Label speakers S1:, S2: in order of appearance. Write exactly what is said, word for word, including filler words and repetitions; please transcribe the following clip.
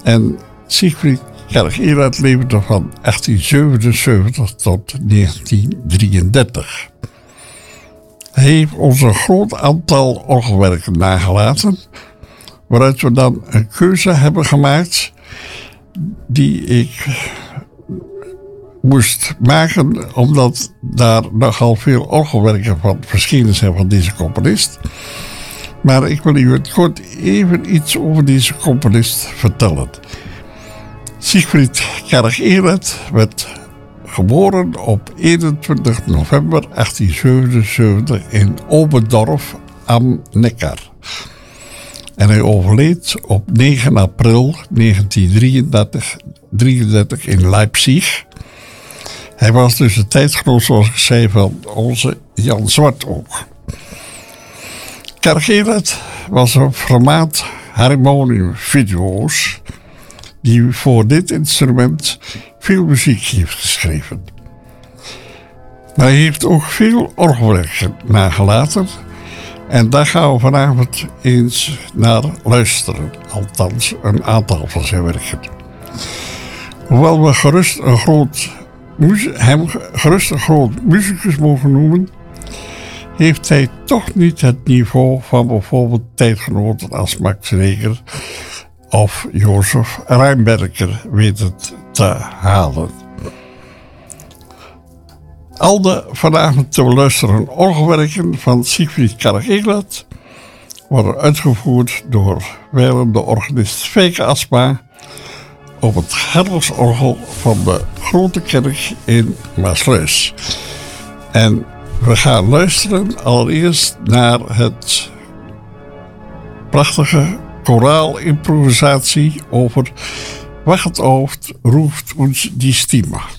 S1: En Siegfried Kerk-Erat leefde van achttien zevenenzeventig tot negentien drieëndertig. Hij heeft ons een groot aantal orgelwerken nagelaten, waaruit we dan een keuze hebben gemaakt die ik moest maken, omdat daar nogal veel orgelwerken van verschenen zijn van deze componist. Maar ik wil u het kort even iets over deze componist vertellen. Siegfried Kerk-Erat werd geboren op eenentwintig november achttien zevenenzeventig in Oberdorf am Neckar. En hij overleed op negen april negentien drieëndertig in Leipzig. Hij was dus de tijdgenoot, zoals ik zei, van onze Jan Zwartoog. Kerk-Erat was een formaat harmoniumvirtuoos die voor dit instrument veel muziek heeft geschreven. Maar hij heeft ook veel orgelwerken nagelaten en daar gaan we vanavond eens naar luisteren, althans een aantal van zijn werken. Hoewel we gerust een groot, hem gerust een groot muzikus mogen noemen, heeft hij toch niet het niveau van bijvoorbeeld tijdgenoten als Max Reger of Jozef Rijnberger weten te halen. Al de vanavond te beluisteren orgelwerken van Siegfried Kerk-Erat worden uitgevoerd door wijlende organist Feike Asma op het Gerlofsorgel van de Grote Kerk in Maassluis. En we gaan luisteren allereerst naar het prachtige koraalimprovisatie over Wacht auf ruft uns die Stimme.